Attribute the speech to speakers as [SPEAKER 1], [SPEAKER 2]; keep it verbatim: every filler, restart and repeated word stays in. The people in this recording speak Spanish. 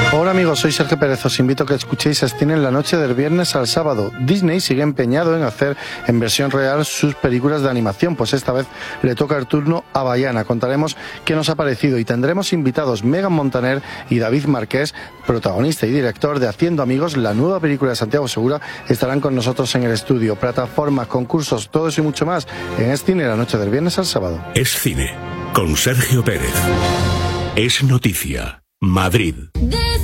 [SPEAKER 1] Hola amigos, soy Sergio Pérez, os invito a que escuchéis Cine en la noche del viernes al sábado. Disney sigue empeñado en hacer en versión real sus películas de animación, pues esta vez le toca el turno a Vaiana. Contaremos qué nos ha parecido y tendremos invitados Megan Montaner y David Marqués, protagonista y director de Haciendo Amigos, la nueva película de Santiago Segura, estarán con nosotros en el estudio. Plataformas, concursos, todo eso y mucho más en Es Cine en la noche del viernes al sábado.
[SPEAKER 2] Es Cine, con Sergio Pérez. Es Noticia, Madrid.